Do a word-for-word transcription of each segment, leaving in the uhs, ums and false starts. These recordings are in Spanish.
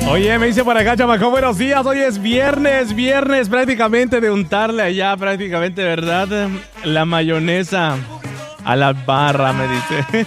Oye, me dice por acá, chamacón, buenos días. Hoy es viernes, viernes prácticamente de untarle allá, prácticamente, ¿verdad? La mayonesa a la barra, me dice.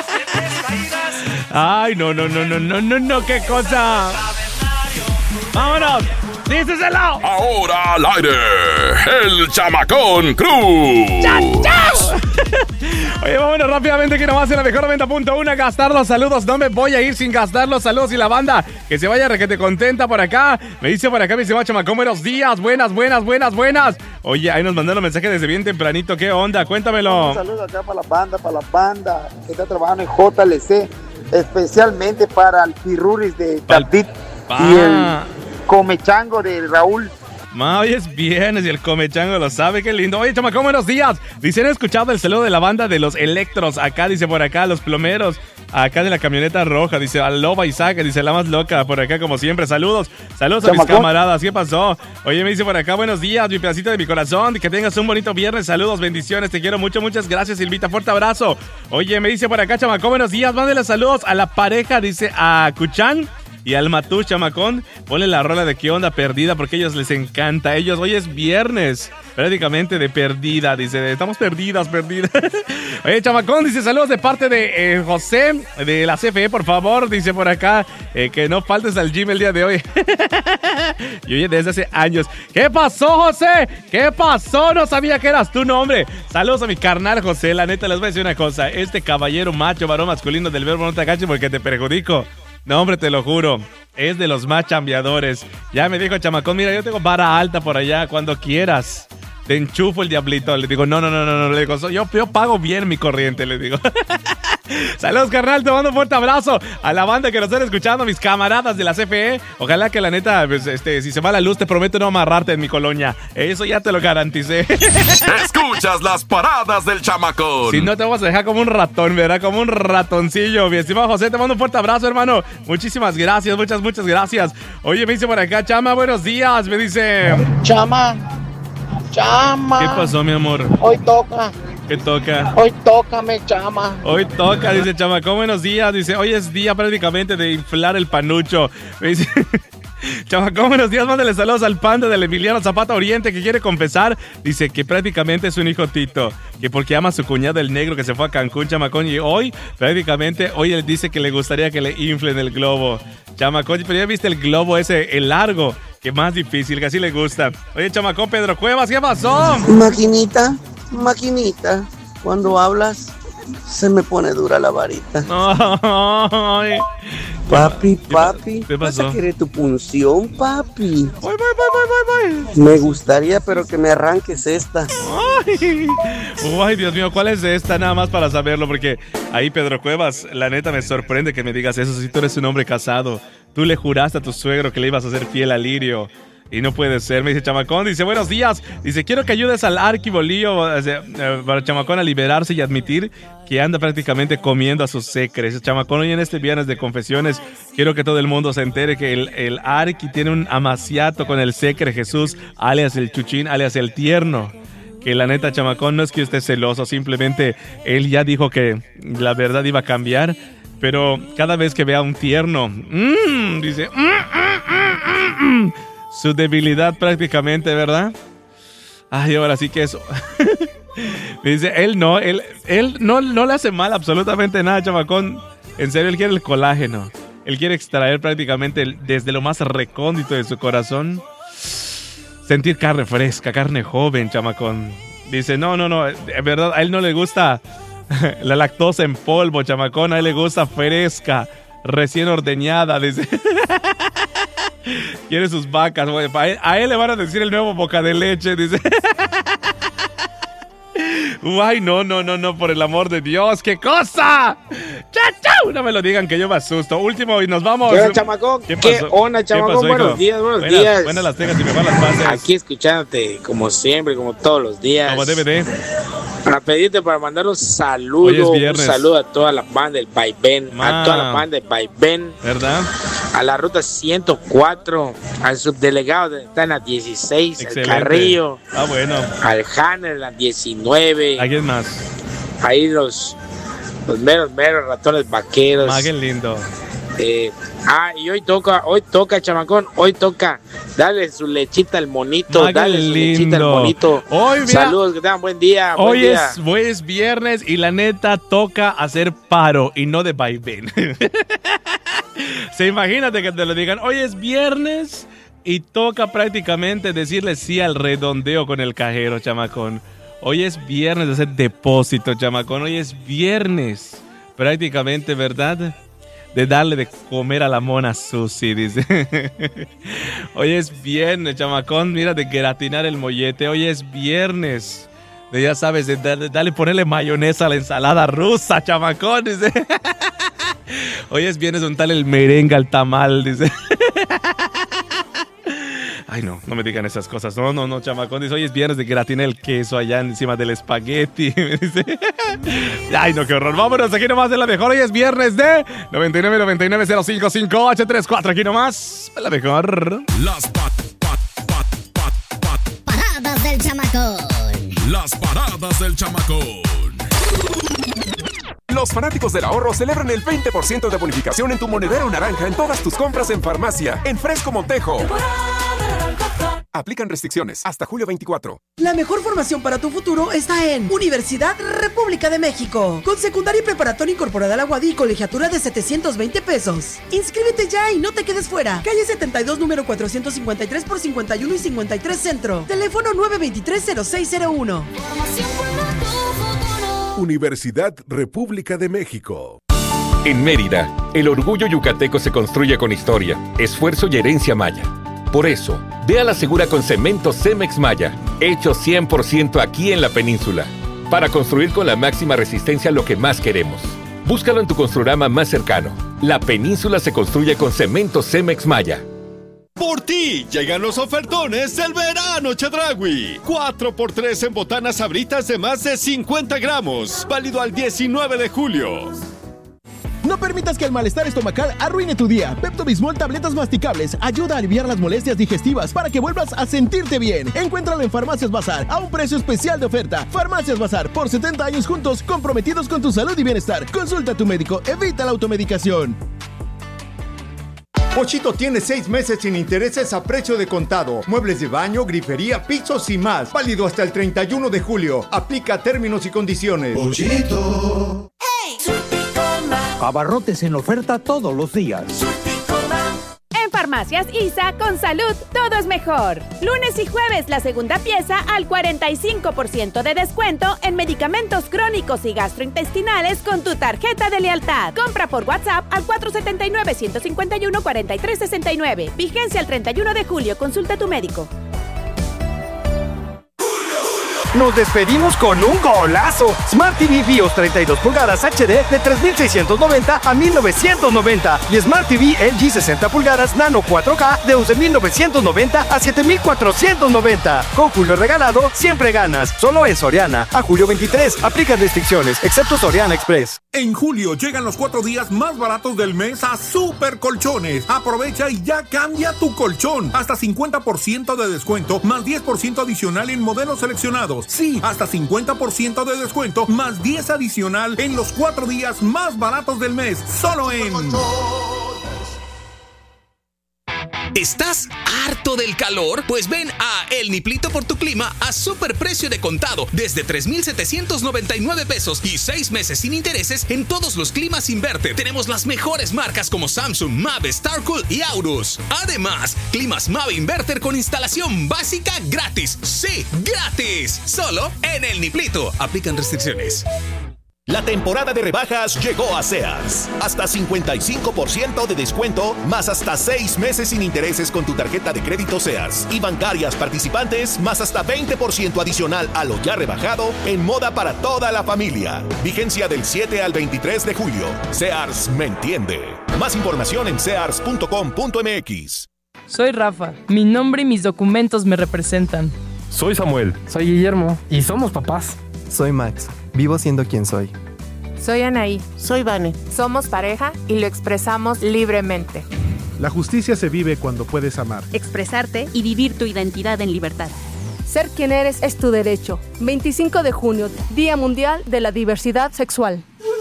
Ay, no, no, no, no, no, no, no, qué cosa. ¡Vámonos! ¡Díceselo! Ahora al aire, el Chamacón Cruz. ¡Chao, chao! Oye, vámonos rápidamente que nomás en la mejor noventa punto uno a gastar los saludos. No me voy a ir sin gastar los saludos y la banda que se vaya requete contenta por acá. Me dice por acá, me dice, Chamacón, buenos días, buenas, buenas, buenos, buenas. Oye, ahí nos mandaron mensaje desde bien tempranito. ¿Qué onda? Cuéntamelo. Un saludo acá para la banda, para la banda que está trabajando en J L C, especialmente para el Pirruris de David y el Comechango de Raúl. Ma, hoy es viernes y el Comechango lo sabe, qué lindo. Oye, chamacón, buenos días. Dicen, he escuchado el saludo de la banda de los Electros. Acá, dice por acá, los plomeros. Acá de la camioneta roja, dice, a Loba Isaac, dice, la más loca, por acá como siempre. Saludos, saludos a mis camaradas. ¿Qué pasó? Oye, me dice por acá, buenos días, mi pedacito de mi corazón. Que tengas un bonito viernes. Saludos, bendiciones, te quiero mucho, muchas gracias, Silvita. Fuerte abrazo. Oye, me dice por acá, chamacón, buenos días. Mándale saludos a la pareja, dice, a Cuchán y al Matú, chamacón. Ponle la rola de qué onda perdida, porque a ellos les encanta. A ellos, hoy es viernes, prácticamente de perdida. Dice, estamos perdidas, perdidas. Oye, chamacón, dice, saludos de parte de eh, José, de la C F E, por favor. Dice por acá, eh, que no faltes al gym el día de hoy. Y oye, desde hace años. ¿Qué pasó, José? ¿Qué pasó? No sabía que eras tu nombre. Saludos a mi carnal, José. La neta, les voy a decir una cosa. Este caballero macho, varón masculino del verbo no te agaches porque te perjudico. No, hombre, te lo juro, es de los más chambeadores. Ya me dijo chamacón, mira, yo tengo vara alta por allá, cuando quieras te enchufo el diablito. Le digo, no, no, no, no, no. Le digo, yo, yo pago bien mi corriente, le digo. Saludos, carnal, te mando un fuerte abrazo a la banda que nos están escuchando, mis camaradas de la C F E. Ojalá que la neta, pues, este, si se va la luz, te prometo no amarrarte en mi colonia. Eso ya te lo garanticé. Escuchas las paradas del Chamacón. Si no, te vamos a dejar como un ratón, ¿verdad? Como un ratoncillo. Mi estimado José, te mando un fuerte abrazo, hermano. Muchísimas gracias, muchas, muchas gracias. Oye, me dice por acá, Chama, buenos días. Me dice... Chama, Chama. ¿Qué pasó, mi amor? Hoy toca. ¿Qué toca? Hoy tócame, Chama. Hoy toca, dice Chamacón, buenos días. Dice, hoy es día prácticamente de inflar el panucho. Me dice... Chamacón, buenos días, mándale saludos al panda del Emiliano Zapata Oriente que quiere confesar, dice que prácticamente es un hijo Tito, que porque ama a su cuñado el negro que se fue a Cancún, chamacón, y hoy prácticamente, hoy él dice que le gustaría que le inflen el globo, chamacón, pero ya viste el globo ese, el largo, que más difícil, que así le gusta. Oye, chamacón, Pedro Cuevas, ¿qué pasó? Maquinita, maquinita, cuando hablas se me pone dura la varita. Ay. Papi, papi, ¿qué pasó? ¿Vas a querer tu punción, papi? Voy, voy, voy, voy, voy. Me gustaría, pero que me arranques esta. Ay. Ay, Dios mío, ¿cuál es esta? Nada más para saberlo, porque ahí, Pedro Cuevas, la neta me sorprende que me digas eso. Si tú eres un hombre casado, tú le juraste a tu suegro que le ibas a hacer fiel a Lirio. Y no puede ser, me dice Chamacón, dice, buenos días, dice, quiero que ayudes al Arquibolío eh, para Chamacón a liberarse y admitir que anda prácticamente comiendo a sus secres. Chamacón, hoy en este viernes de confesiones, quiero que todo el mundo se entere que el, el Arqui tiene un amaciato con el secre Jesús, alias el Chuchín, alias el Tierno. Que la neta, Chamacón, no es que esté celoso, simplemente él ya dijo que la verdad iba a cambiar, pero cada vez que vea a un tierno, mmm, dice, mmm, mmm, mmm, mmm, su debilidad prácticamente, ¿verdad? Ay, ahora sí que eso. Me dice, él no, él, él no, no le hace mal absolutamente nada, chamacón. En serio, él quiere el colágeno. Él quiere extraer prácticamente el, desde lo más recóndito de su corazón. Sentir carne fresca, carne joven, chamacón. Dice, no, no, no, en verdad, a él no le gusta la lactosa en polvo, chamacón. A él le gusta fresca, recién ordeñada, dice. Quiere sus vacas, güey. A él le van a decir el nuevo boca de leche, dice. Ay, no, no, no, no, por el amor de Dios, ¡qué cosa! ¡Chau, chau! No me lo digan que yo me asusto. Último y nos vamos. ¿Qué onda, chamacón? ¿Qué, ¿Qué onda, chamacón? ¿Qué pasó, buenos días, buenos buenas, días. Buenas las tengas y mejor las pases. Aquí escuchándote, como siempre, como todos los días. Como D V D. Para pedirte, para mandar un saludo, un saludo a toda la banda del Vaivén, a toda la banda del Vaivén, ¿verdad? A la ruta ciento cuatro, al subdelegado de está en la dieciséis, excelente. Al Carrillo, ah, bueno. al Hanner, la diecinueve. ¿A quién más? Ahí los, los meros, meros ratones vaqueros. Más que lindo. Eh, ah, y hoy toca, hoy toca, chamacón, hoy toca. Dale su lechita al monito, ah, dale su lechita al monito. Hoy, mira, saludos, que tengan buen día. Hoy, buen día. Es, hoy es viernes y la neta toca hacer paro y no de vaivén. Se imagínate que te lo digan, hoy es viernes y toca prácticamente decirle sí al redondeo con el cajero, chamacón. Hoy es viernes de hacer depósito, chamacón. Hoy es viernes prácticamente, ¿verdad? De darle de comer a la mona Susi, dice. Hoy es viernes, chamacón, mira, de gratinar el mollete. Hoy es viernes. De, ya sabes, de, de, de darle, ponerle mayonesa a la ensalada rusa, chamacón, dice. Hoy es viernes de untarle el merengue al tamal, dice. Ay, no, no me digan esas cosas. No, no, no, chamacón. Dice, hoy es viernes de gratinar el queso allá encima del espagueti. Dice. Ay, no, qué horror. Vámonos, aquí nomás de la mejor. Hoy es viernes de noventa y nueve noventa y nueve cero cinco cinco ocho tres cuatro. Aquí nomás, la mejor. Las pat, pat, pat, pat, pat. Paradas del chamacón. Las paradas del chamacón. Los fanáticos del ahorro celebran el veinte por ciento de bonificación en tu monedero naranja en todas tus compras en farmacia, en Fresco Montejo. Aplican restricciones hasta julio veinticuatro. La mejor formación para tu futuro está en Universidad República de México. Con secundaria y preparatoria incorporada a la U A D y colegiatura de setecientos veinte pesos. Inscríbete ya y no te quedes fuera. Calle setenta y dos, número cuatrocientos cincuenta y tres por cincuenta y uno y cincuenta y tres Centro. Teléfono nueve dos tres, cero seis cero uno. Universidad República de México. En Mérida, el orgullo yucateco se construye con historia, esfuerzo y herencia maya. Por eso, ve a la segura con cemento Cemex Maya, hecho cien por ciento aquí en la península, para construir con la máxima resistencia lo que más queremos. Búscalo en tu Construrama más cercano. La península se construye con cemento Cemex Maya. Por ti llegan los ofertones del verano Chedraui. cuatro por tres en botanas sabritas de más de cincuenta gramos. Válido al diecinueve de julio. No permitas que el malestar estomacal arruine tu día. Pepto-Bismol tabletas masticables ayuda a aliviar las molestias digestivas para que vuelvas a sentirte bien. Encuéntralo en Farmacias Bazar a un precio especial de oferta. Farmacias Bazar, por setenta años juntos, comprometidos con tu salud y bienestar. Consulta a tu médico, evita la automedicación. Pochito tiene seis meses sin intereses a precio de contado. Muebles de baño, grifería, pisos y más. Válido hasta el treinta y uno de julio. Aplica términos y condiciones. Pochito. Hey. Abarrotes en oferta todos los días. En Farmacias I S A, con salud, todo es mejor. Lunes y jueves, la segunda pieza al cuarenta y cinco por ciento de descuento en medicamentos crónicos y gastrointestinales con tu tarjeta de lealtad. Compra por WhatsApp al cuatro siete nueve, uno cinco uno, cuatro tres seis nueve. Vigencia el treinta y uno de julio. Consulta a tu médico. Nos despedimos con un golazo. Smart T V Bios treinta y dos pulgadas H D de tres mil seiscientos noventa a mil novecientos noventa y Smart T V L G sesenta pulgadas Nano cuatro K de once mil novecientos noventa a siete mil cuatrocientos noventa. Con Julio regalado, siempre ganas. Solo en Soriana. A julio veintitrés. Aplican restricciones, excepto Soriana Express. En julio llegan los cuatro días más baratos del mes a Super Colchones. Aprovecha y ya cambia tu colchón. Hasta cincuenta por ciento de descuento, más diez por ciento adicional en modelos seleccionados. Sí, hasta cincuenta por ciento de descuento, más diez adicional en los cuatro días más baratos del mes. Solo en... ¿Estás harto del calor? Pues ven a El Niplito por tu Clima a superprecio de contado desde tres mil setecientos noventa y nueve pesos y seis meses sin intereses en todos los climas inverter. Tenemos las mejores marcas como Samsung, Mave, Starcool y Aurus. Además, climas Mave Inverter con instalación básica gratis. ¡Sí, gratis! Solo en El Niplito. Aplican restricciones. La temporada de rebajas llegó a Sears. Hasta cincuenta y cinco por ciento de descuento, más hasta seis meses sin intereses con tu tarjeta de crédito Sears. Y bancarias participantes, más hasta veinte por ciento adicional a lo ya rebajado en moda para toda la familia. Vigencia del siete al veintitrés de julio. Sears me entiende. Más información en sears punto com punto m x. Soy Rafa. Mi nombre y mis documentos me representan. Soy Samuel. Soy Guillermo. Y somos papás. Soy Max. Vivo siendo quien soy. Soy Anaí. Soy Vane. Somos pareja y lo expresamos libremente. La justicia se vive cuando puedes amar, expresarte y vivir tu identidad en libertad. Ser quien eres es tu derecho. veinticinco de junio, Día Mundial de la Diversidad Sexual.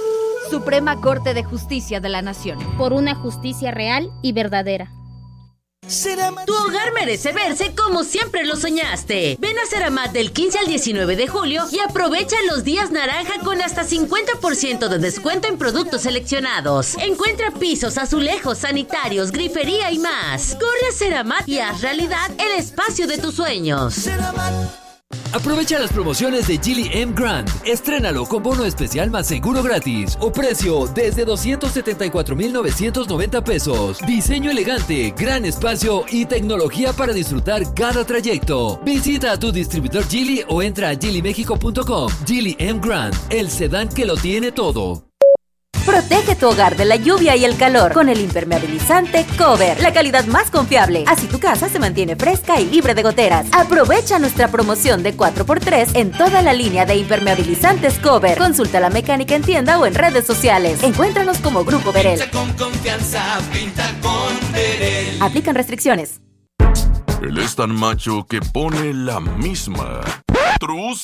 Suprema Corte de Justicia de la Nación. Por una justicia real y verdadera. Tu hogar merece verse como siempre lo soñaste. Ven a Ceramat del quince al diecinueve de julio y aprovecha los días naranja con hasta cincuenta por ciento de descuento en productos seleccionados. Encuentra pisos, azulejos, sanitarios, grifería y más. Corre a Ceramat y haz realidad el espacio de tus sueños. Aprovecha las promociones de Geely M Grand. Estrénalo con bono especial más seguro gratis o precio desde doscientos setenta y cuatro mil novecientos noventa pesos. Diseño elegante, gran espacio y tecnología para disfrutar cada trayecto. Visita a tu distribuidor Geely o entra a geely mexico punto com. Geely M Grand, el sedán que lo tiene todo. Protege tu hogar de la lluvia y el calor con el impermeabilizante Cover, la calidad más confiable. Así tu casa se mantiene fresca y libre de goteras. Aprovecha nuestra promoción de cuatro por tres en toda la línea de impermeabilizantes Cover. Consulta la mecánica en tienda o en redes sociales. Encuéntranos como Grupo Verel. Pinta con confianza, pinta con Verel. Aplican restricciones. Él es tan macho que pone la misma. Trus